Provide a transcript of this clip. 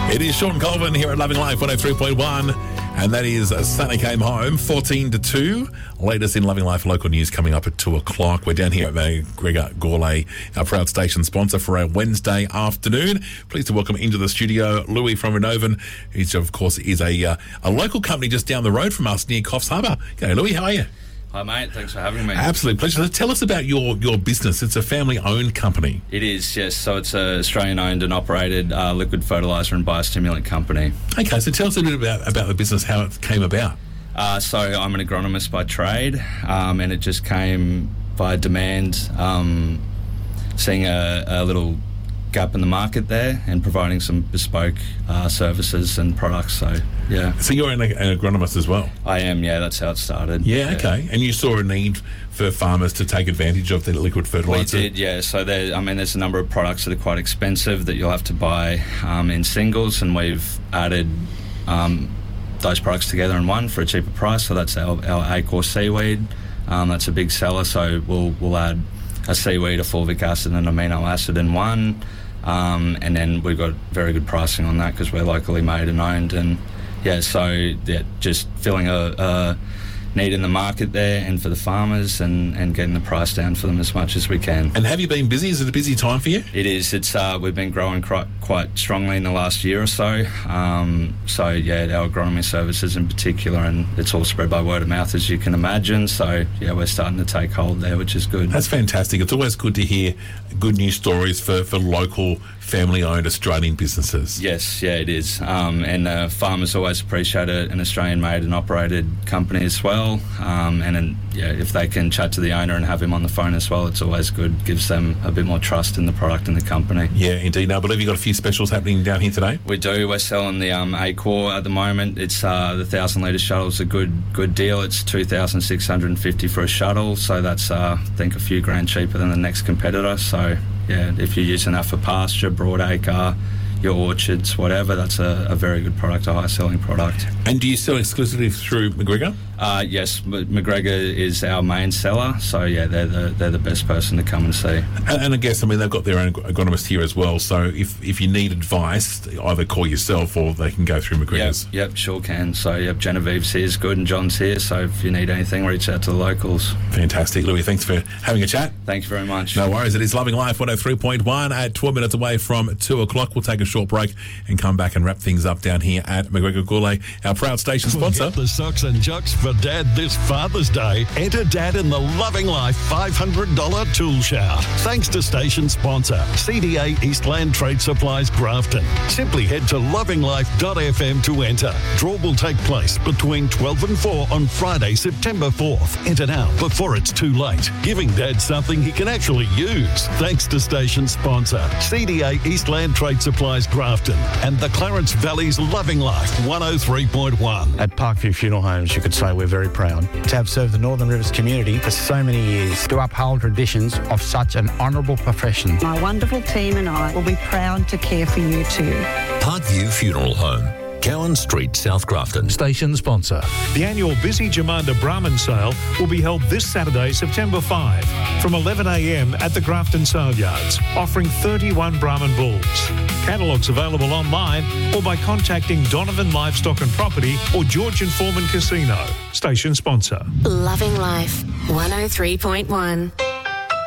It is Sean Colvin here at Loving Life 103.1, and that is Sunny Came Home, 14 to 2. Latest in Loving Life local news coming up at 2 o'clock. We're down here at McGregor Gourlay, our proud station sponsor for our Wednesday afternoon. Pleased to welcome into the studio Louis from Renovan, who of course is a local company just down the road from us near Coffs Harbour. G'day Louis, how are you? Hi mate, thanks for having me. Absolute pleasure. So tell us about your business. It's a family-owned company. It is, yes. So it's an Australian-owned and operated liquid fertiliser and biostimulant company. Okay, so tell us a little bit about the business, how it came about. So I'm an agronomist by trade, and it just came by demand, seeing a little gap in the market there and providing some bespoke services and products. So, yeah. So you're an agronomist as well? I am, yeah. That's how it started. Yeah, okay. And you saw a need for farmers to take advantage of the liquid fertiliser? We did, yeah. So there's a number of products that are quite expensive that you'll have to buy in singles, and we've added those products together in one for a cheaper price. So that's our Acor seaweed. That's a big seller. So we'll add a seaweed, a fulvic acid and amino acid in one. And then we've got very good pricing on that because we're locally made and owned. And just filling a need in the market there and for the farmers and getting the price down for them as much as we can. And have you been busy? Is it a busy time for you? It is. We've been growing quite strongly in the last year or so. Our agronomy services in particular, and it's all spread by word of mouth, as you can imagine. So, yeah, we're starting to take hold there, which is good. That's fantastic. It's always good to hear good news stories for local family-owned Australian businesses. Yes, yeah, it is. And farmers always appreciate an Australian-made and operated company as well. If they can chat to the owner and have him on the phone as well, it's always good. Gives them a bit more trust in the product and the company. Yeah, indeed. Now, I believe you've got a few specials happening down here today. We do. We're selling the Acor at the moment. It's the 1,000-litre shuttle's a good deal. It's $2,650 for a shuttle, so that's I think a few grand cheaper than the next competitor. So, yeah, if you're using that for pasture, broadacre, your orchards, whatever, that's a very good product, a high-selling product. And do you sell exclusively through McGregor? Yes, McGregor is our main seller, so yeah, they're the best person to come and see. And I guess, they've got their own agronomist here as well, so if you need advice, either call yourself or they can go through McGregor's. Yep, sure can. So, Genevieve's here is good and John's here, so if you need anything, reach out to the locals. Fantastic. Louis, thanks for having a chat. Thank you very much. No worries. It is Loving Life 103.1 at 12 minutes away from 2 o'clock. We'll take a short break and come back and wrap things up down here at McGregor Gourlay, our proud station sponsor. Get the socks and jocks for Dad this Father's Day. Enter Dad in the Loving Life $500 tool shout. Thanks to station sponsor CDA Eastland Trade Supplies Grafton. Simply head to lovinglife.fm to enter. Draw will take place between 12 and 4 on Friday, September 4th. Enter now before it's too late. Giving Dad something he can actually use. Thanks to station sponsor CDA Eastland Trade Supplies Grafton and the Clarence Valley's Loving Life 103.1. At Parkview Funeral Homes, you could say we're very proud to have served the Northern Rivers community for so many years, to uphold traditions of such an honourable profession. My wonderful team and I will be proud to care for you too. Parkview Funeral Home, Cowan Street, South Grafton. Station sponsor. The annual Busy Jamanda Brahman sale will be held this Saturday, September 5, from 11am at the Grafton Sale Yards, offering 31 Brahman bulls. Catalogues available online or by contacting Donovan Livestock and Property or George and Foreman Casino. Station sponsor. Loving Life 103.1.